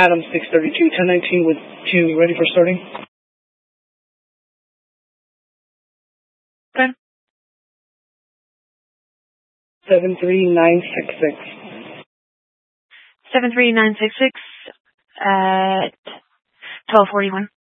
Adam 632, 1019 with 2, ready for starting. Good. 73966. 73966 at 1241.